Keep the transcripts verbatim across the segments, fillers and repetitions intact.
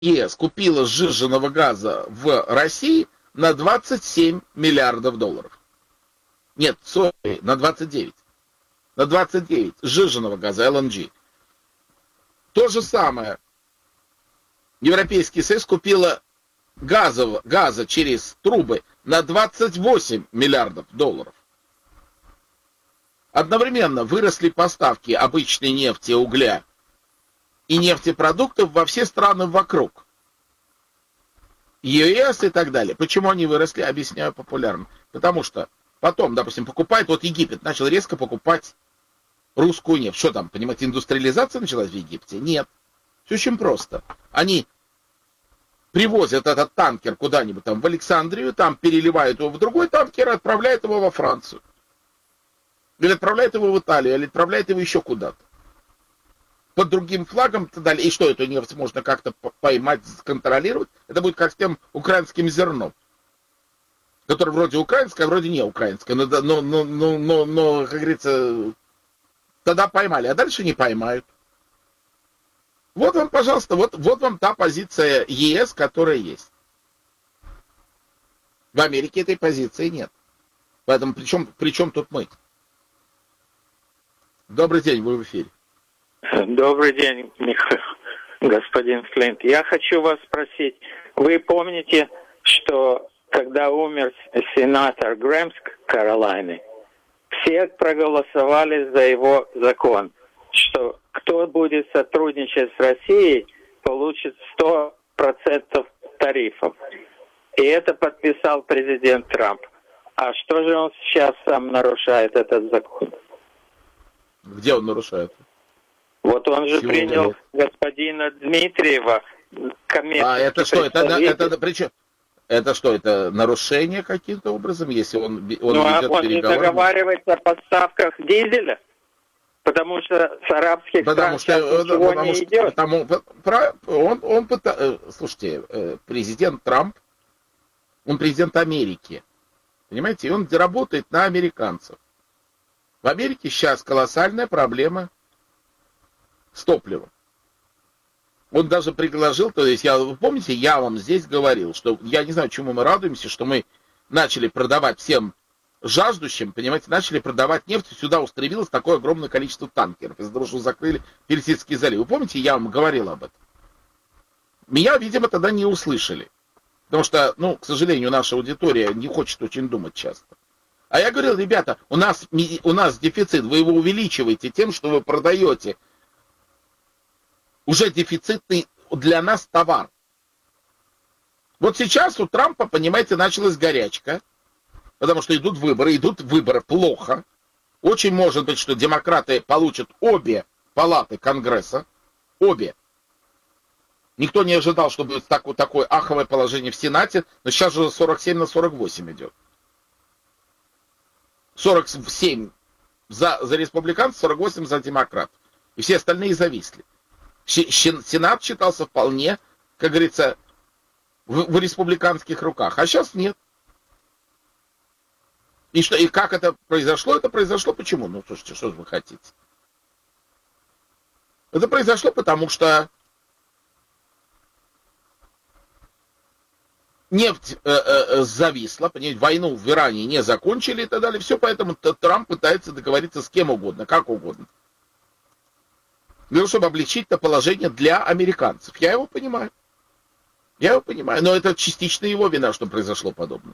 ЕС купила сжиженного газа в России на двадцать семь миллиардов долларов. Нет, сори, на двадцать девять. На двадцать девять сжиженного газа, эл эн джи. То же самое. Европейский Союз купила газового, газа через трубы на двадцать восемь миллиардов долларов. Одновременно выросли поставки обычной нефти, угля и нефтепродуктов во все страны вокруг. ЕС и так далее. Почему они выросли, объясняю популярно. Потому что потом, допустим, покупает, вот Египет начал резко покупать русскую нефть. Что там, понимаете, индустриализация началась в Египте? Нет. Все очень просто. Они привозят этот танкер куда-нибудь там в Александрию, там переливают его в другой танкер и отправляют его во Францию. Или отправляют его в Италию, или отправляют его еще куда-то. Под другим флагом и так далее. И что, эту нефть можно как-то поймать, контролировать? Это будет как с тем украинским зерном, которое вроде украинское, а вроде не украинское. Но, но, но, но, но, но, как говорится, тогда поймали, а дальше не поймают. Вот вам, пожалуйста, вот, вот вам та позиция ЕС, которая есть. В Америке этой позиции нет. Поэтому при чем, при чем тут мы? Добрый день, вы в эфире. Добрый день, господин Флинт. Я хочу вас спросить, вы помните, что когда умер сенатор Грэмс Каролайны, все проголосовали за его закон, что кто будет сотрудничать с Россией, получит сто процентов тарифов. И это подписал президент Трамп. А что же он сейчас сам нарушает этот закон? Где он нарушает? Вот он же Чего принял делает? господина Дмитриева. А это что? Это, это, это, причем, это что? Это нарушение каким-то образом, если он, он ну, ведет он переговоры? не договаривается о поставках дизеля? Потому что с арабских потому стран что, ничего потому не что, идет. Потому, он, он, он, слушайте, президент Трамп, он президент Америки. Понимаете? И он работает на американцев. В Америке сейчас колоссальная проблема с топливом. Он даже предложил, то есть, я, вы помните, я вам здесь говорил, что я не знаю, чему мы радуемся, что мы начали продавать всем жаждущим, понимаете, начали продавать нефть, и сюда устремилось такое огромное количество танкеров, из-за того, что закрыли Персидский залив. Вы помните, я вам говорил об этом? Меня, видимо, тогда не услышали. Потому что, ну, к сожалению, наша аудитория не хочет очень думать часто. А я говорил, ребята, у нас, у нас дефицит, вы его увеличиваете тем, что вы продаете уже дефицитный для нас товар. Вот сейчас у Трампа, понимаете, началась горячка, потому что идут выборы, идут выборы плохо. Очень может быть, что демократы получат обе палаты Конгресса, обе. Никто не ожидал, что будет так, такое аховое положение в Сенате, но сейчас же сорок семь на сорок восемь идет. сорок семь за, за республиканцев, сорок восемь за демократов. И все остальные зависли. Сенат считался вполне, как говорится, в, в республиканских руках. А сейчас нет. И, что, и как это произошло? Это произошло почему? Ну, слушайте, что же вы хотите? Это произошло потому, что нефть э, э, зависла, понимаете, войну в Иране не закончили и так далее. Все, поэтому Трамп пытается договориться с кем угодно, как угодно. Для того, чтобы облегчить это положение для американцев. Я его понимаю. Я его понимаю. Но это частично его вина, что произошло подобное.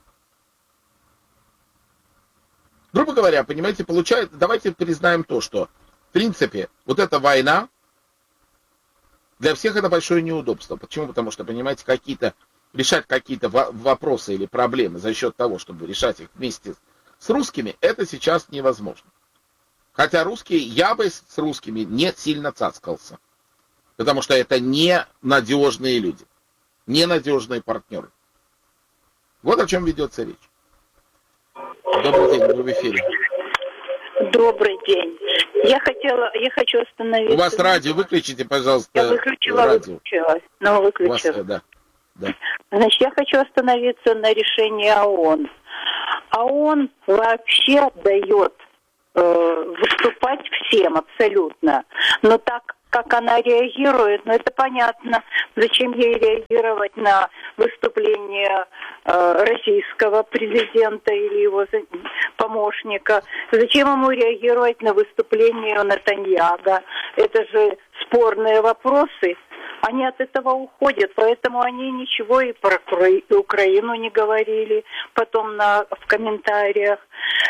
Грубо говоря, понимаете, получается, давайте признаем то, что, в принципе, вот эта война, для всех это большое неудобство. Почему? Потому что, понимаете, какие-то, решать какие-то вопросы или проблемы за счет того, чтобы решать их вместе с русскими, это сейчас невозможно. Хотя русские, я бы с русскими не сильно цацкался. Потому что это ненадежные люди. Ненадежные партнеры. Вот о чем ведется речь. Добрый день, вы в эфире. Добрый день. Я хотела, я хочу остановиться. У вас радио выключите, пожалуйста. Я выключила, радио. выключила, но выключила. У вас, да, да. Значит, я хочу остановиться на решении ООН. ООН вообще дает э, выступать всем абсолютно. Но так как она реагирует, но это понятно, зачем ей реагировать на выступление э, российского президента или его помощника, зачем ему реагировать на выступление Нетаньяго. Это же спорные вопросы. Они от этого уходят, поэтому они ничего и про Украину не говорили потом на, в комментариях.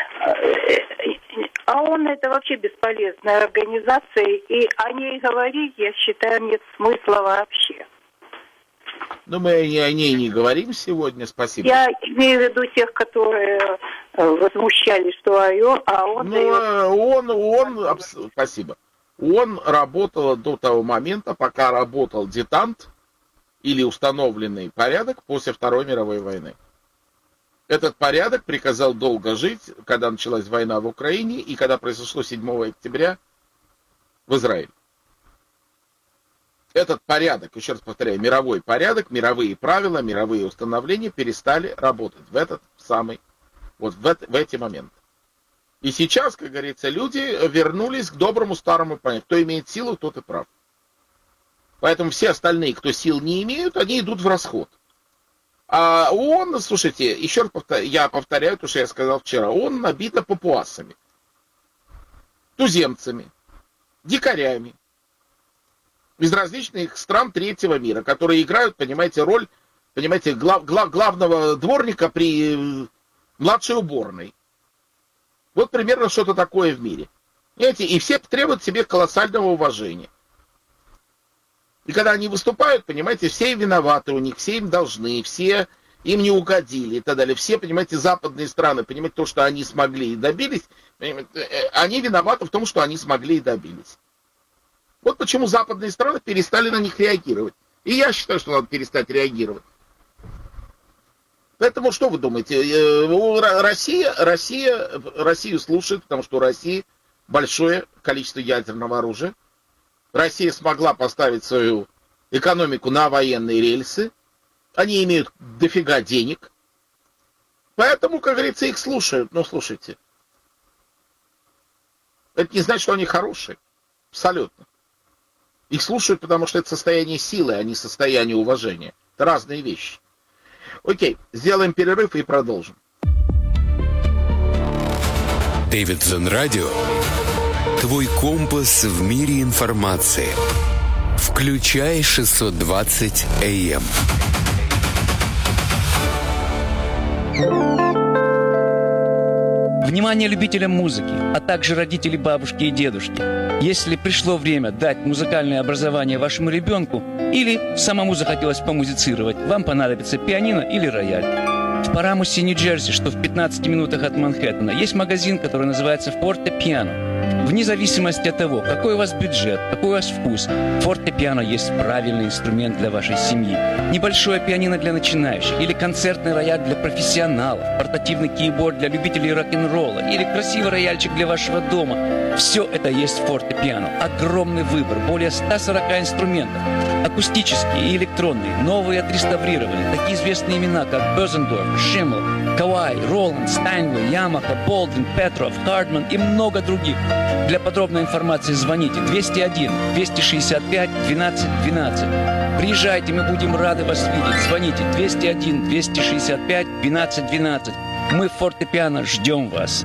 А он это вообще бесполезная организация, и о ней говорить, я считаю, нет смысла вообще. Ну, мы о ней не говорим сегодня, спасибо. Я имею в виду тех, которые возмущались, что а он... Ну, он, он, он, спасибо. Он работал до того момента, пока работал детант или установленный порядок после Второй мировой войны. Этот порядок приказал долго жить, когда началась война в Украине и когда произошло седьмого октября в Израиле. Этот порядок, еще раз повторяю, мировой порядок, мировые правила, мировые установления перестали работать в этот самый, вот в, это, в эти моменты. И сейчас, как говорится, люди вернулись к доброму старому понятию. Кто имеет силу, тот и прав. Поэтому все остальные, кто сил не имеют, они идут в расход. А он, слушайте, еще раз повторяю, я повторяю то, что я сказал вчера, он набито папуасами, туземцами, дикарями из различных стран третьего мира, которые играют, понимаете, роль, понимаете, глав, глав, главного дворника при младшей уборной. Вот примерно что-то такое в мире. Понимаете, и все требуют себе колоссального уважения. И когда они выступают, понимаете, все им виноваты у них, все им должны, все им не угодили и так далее. Все, понимаете, западные страны, понимаете, то, что они смогли и добились, они виноваты в том, что они смогли и добились. Вот почему западные страны перестали на них реагировать. И я считаю, что надо перестать реагировать. Поэтому что вы думаете? Россия, Россия, Россию слушает, потому что у России большое количество ядерного оружия. Россия смогла поставить свою экономику на военные рельсы. Они имеют дофига денег. Поэтому, как говорится, их слушают. Но слушайте, это не значит, что они хорошие. Абсолютно. Их слушают, потому что это состояние силы, а не состояние уважения. Это разные вещи. Окей, сделаем перерыв и продолжим. Davidson Radio. Твой компас в мире информации. Включай шестьсот двадцать эй эм. Внимание любителям музыки, а также родители, бабушки и дедушки. Если пришло время дать музыкальное образование вашему ребенку или самому захотелось помузицировать, вам понадобится пианино или рояль. В Парамусе, Нью-Джерси, что в пятнадцати минутах от Манхэттена, есть магазин, который называется «Форте-пиано». Вне зависимости от того, какой у вас бюджет, какой у вас вкус, «Форте-пиано» есть правильный инструмент для вашей семьи. Небольшое пианино для начинающих, или концертный рояль для профессионалов, портативный кейборд для любителей рок-н-ролла, или красивый рояльчик для вашего дома. Все это есть в «Форте-пиано». Огромный выбор, более ста сорока инструментов. Акустические и электронные, новые отреставрированы. Такие известные имена, как Бёзендорф, Шиммел, Кавай, Роланд, Стайнвей, Ямаха, Болдвин, Петров, Хардман и много других. Для подробной информации звоните двести один двести шестьдесят пять двенадцать двенадцать. Приезжайте, мы будем рады вас видеть. Звоните двести один двести шестьдесят пять двенадцать двенадцать. Мы в «Форте-пиано» ждем вас.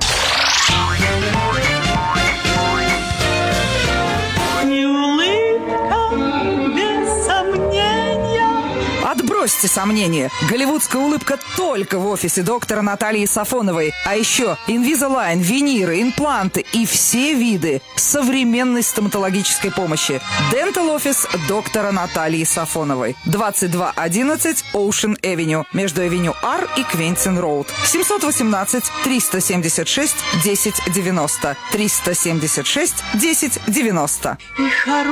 Отбросьте сомнения. Голливудская улыбка только в офисе доктора Натальи Сафоновой. А еще Invisalign, виниры, импланты и все виды современной стоматологической помощи. Dental Office доктора Натальи Сафоновой. двадцать два одиннадцать Ocean Avenue. Между Авеню Ар и Квентин Роуд. семьсот восемнадцать триста семьдесят шесть десять девяносто. триста семьдесят шесть десять девяносто.